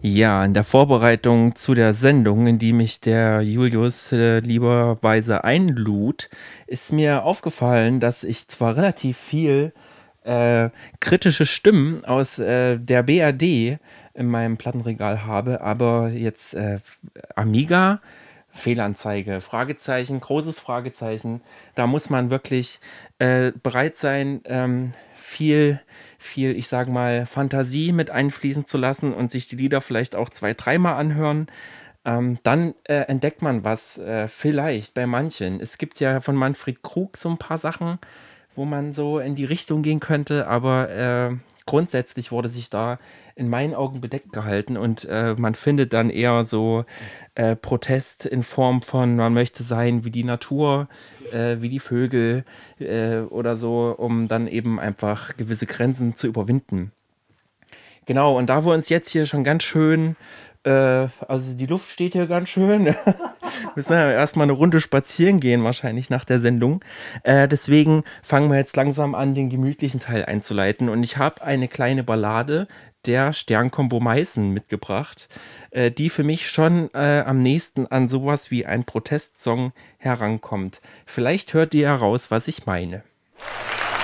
Ja, in der Vorbereitung zu der Sendung, in die mich der Julius lieberweise einlud, ist mir aufgefallen, dass ich zwar relativ viel kritische Stimmen aus der BRD in meinem Plattenregal habe, aber jetzt Amiga, Fehlanzeige, Fragezeichen, großes Fragezeichen. Da muss man wirklich bereit sein, viel, ich sag mal, Fantasie mit einfließen zu lassen und sich die Lieder vielleicht auch zwei, dreimal anhören. Dann entdeckt man was, vielleicht bei manchen. Es gibt ja von Manfred Krug so ein paar Sachen, wo man so in die Richtung gehen könnte, aber grundsätzlich wurde sich da in meinen Augen bedeckt gehalten und man findet dann eher so Protest in Form von, man möchte sein wie die Natur, wie die Vögel oder so, um dann eben einfach gewisse Grenzen zu überwinden. Genau, und da wir uns jetzt hier schon ganz schön, also die Luft steht hier ganz schön, müssen ja erstmal eine Runde spazieren gehen, wahrscheinlich nach der Sendung. Deswegen fangen wir jetzt langsam an, den gemütlichen Teil einzuleiten. Und ich habe eine kleine Ballade der Sternkombo Meißen mitgebracht, die für mich schon am nächsten an sowas wie ein Protestsong herankommt. Vielleicht hört ihr heraus, was ich meine.